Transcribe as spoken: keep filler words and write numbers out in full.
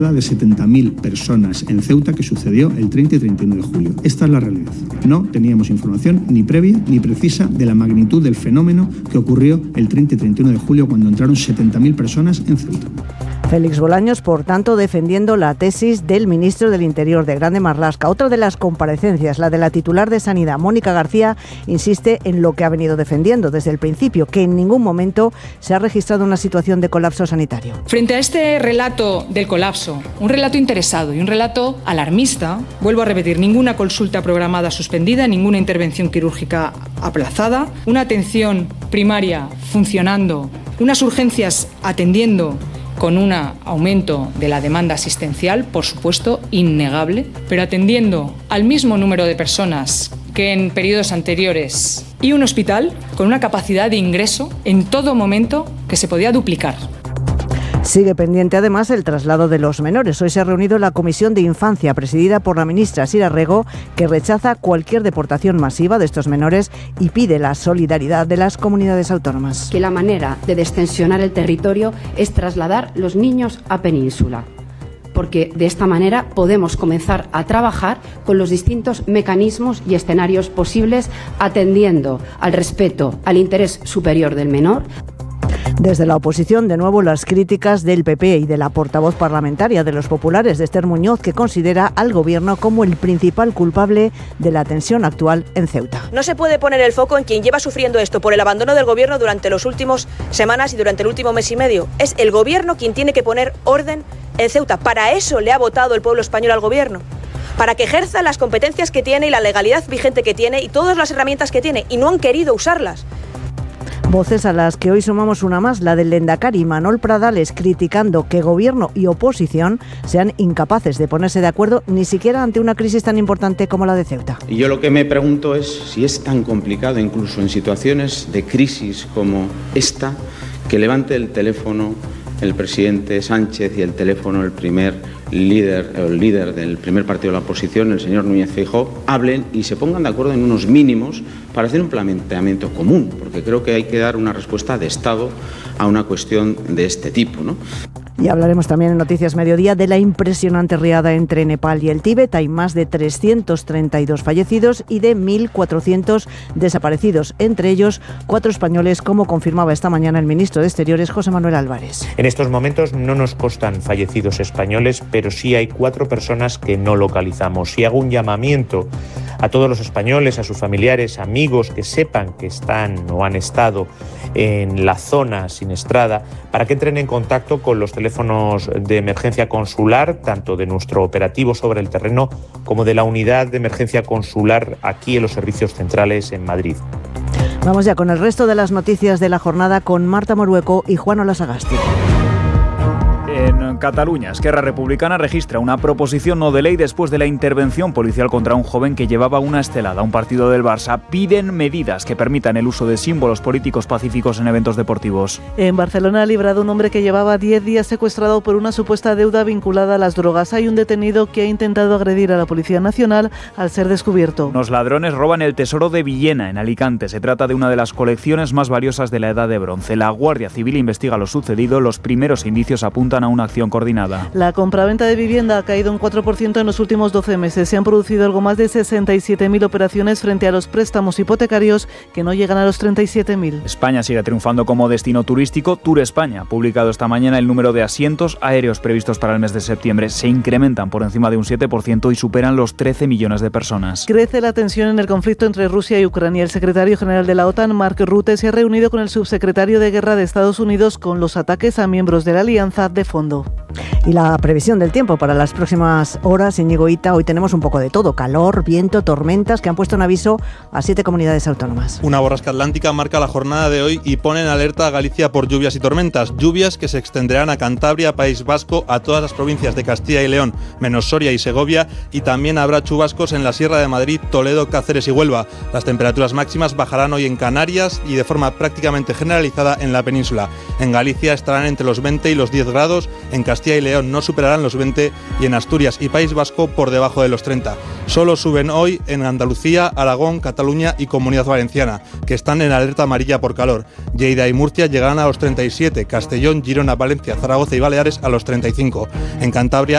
de setenta mil personas en Ceuta que sucedió el treinta y treinta y uno de julio. Esta es la realidad. No teníamos información ni previa ni precisa de la magnitud del fenómeno que ocurrió el treinta y treinta y uno de julio cuando entraron setenta mil personas en Ceuta. Félix Bolaños, por tanto, defendiendo la tesis del ministro del Interior, de Grande Marlaska. Otra de las comparecencias, la de la titular de Sanidad, Mónica García, insiste en lo que ha venido defendiendo desde el principio, que en ningún momento se ha registrado una situación de colapso sanitario. Frente a este relato del colapso, un relato interesado y un relato alarmista, vuelvo a repetir, ninguna consulta programada suspendida, ninguna intervención quirúrgica aplazada, una atención primaria funcionando, unas urgencias atendiendo con un aumento de la demanda asistencial, por supuesto, innegable, pero atendiendo al mismo número de personas que en periodos anteriores, y un hospital con una capacidad de ingreso en todo momento que se podía duplicar. Sigue pendiente además el traslado de los menores. Hoy se ha reunido la Comisión de Infancia, presidida por la ministra Sira Rego, que rechaza cualquier deportación masiva de estos menores y pide la solidaridad de las comunidades autónomas. Que la manera de destensionar el territorio es trasladar los niños a península, porque de esta manera podemos comenzar a trabajar con los distintos mecanismos y escenarios posibles, atendiendo al respeto al interés superior del menor. Desde la oposición, de nuevo, las críticas del P P y de la portavoz parlamentaria de los populares, de Esther Muñoz, que considera al Gobierno como el principal culpable de la tensión actual en Ceuta. No se puede poner el foco en quien lleva sufriendo esto por el abandono del Gobierno durante las últimas semanas y durante el último mes y medio. Es el Gobierno quien tiene que poner orden en Ceuta. Para eso le ha votado el pueblo español al Gobierno. Para que ejerza las competencias que tiene y la legalidad vigente que tiene y todas las herramientas que tiene. Y no han querido usarlas. Voces a las que hoy sumamos una más, la del lehendakari Manol Pradales, criticando que gobierno y oposición sean incapaces de ponerse de acuerdo ni siquiera ante una crisis tan importante como la de Ceuta. Y yo lo que me pregunto es si es tan complicado, incluso en situaciones de crisis como esta, que levante el teléfono el presidente Sánchez y el teléfono el primer líder, el líder del primer partido de la oposición, el señor Núñez Feijóo, hablen y se pongan de acuerdo en unos mínimos para hacer un planteamiento común, porque creo que hay que dar una respuesta de Estado a una cuestión de este tipo, ¿no? Y hablaremos también en Noticias Mediodía de la impresionante riada entre Nepal y el Tíbet. Hay más de trescientos treinta y dos fallecidos y de mil cuatrocientos desaparecidos, entre ellos cuatro españoles, como confirmaba esta mañana el ministro de Exteriores, José Manuel Álvarez. En estos momentos no nos constan fallecidos españoles, pero sí hay cuatro personas que no localizamos. Y hago un llamamiento a todos los españoles, a sus familiares, amigos, que sepan que están o han estado en la zona siniestrada, para que entren en contacto con los teléfonos de emergencia consular, tanto de nuestro operativo sobre el terreno como de la unidad de emergencia consular aquí en los servicios centrales en Madrid. Vamos ya con el resto de las noticias de la jornada con Marta Morueco y Juan Olasagasti. En Cataluña, Esquerra Republicana registra una proposición no de ley después de la intervención policial contra un joven que llevaba una estelada a un partido del Barça. Piden medidas que permitan el uso de símbolos políticos pacíficos en eventos deportivos. En Barcelona ha librado un hombre que llevaba diez días secuestrado por una supuesta deuda vinculada a las drogas. Hay un detenido que ha intentado agredir a la Policía Nacional al ser descubierto. Los ladrones roban el tesoro de Villena, en Alicante. Se trata de una de las colecciones más valiosas de la Edad de Bronce. La Guardia Civil investiga lo sucedido. Los primeros indicios apuntan a una acción coordinada. La compraventa de vivienda ha caído un cuatro por ciento en los últimos doce meses. Se han producido algo más de sesenta y siete mil operaciones frente a los préstamos hipotecarios que no llegan a los treinta y siete mil. España sigue triunfando como destino turístico. Tour España ha publicado esta mañana el número de asientos aéreos previstos para el mes de septiembre. Se incrementan por encima de un siete por ciento y superan los trece millones de personas. Crece la tensión en el conflicto entre Rusia y Ucrania. El secretario general de la OTAN, Mark Rutte, se ha reunido con el subsecretario de Guerra de Estados Unidos con los ataques a miembros de la alianza de fondo. Y la previsión del tiempo para las próximas horas, Íñigo Hita. Hoy tenemos un poco de todo: calor, viento, tormentas, que han puesto en aviso a siete comunidades autónomas. Una borrasca atlántica marca la jornada de hoy y pone en alerta a Galicia por lluvias y tormentas. Lluvias que se extenderán a Cantabria, País Vasco, a todas las provincias de Castilla y León, menos Soria y Segovia, y también habrá chubascos en la Sierra de Madrid, Toledo, Cáceres y Huelva. Las temperaturas máximas bajarán hoy en Canarias y de forma prácticamente generalizada en la península. En Galicia estarán entre los veinte y los diez grados, en Castilla y León no superarán los veinte y en Asturias y País Vasco por debajo de los treinta. Solo suben hoy en Andalucía, Aragón, Cataluña y Comunidad Valenciana, que están en alerta amarilla por calor. Lleida y Murcia llegarán a los treinta y siete, Castellón, Girona, Valencia, Zaragoza y Baleares a los treinta y cinco. En Cantabria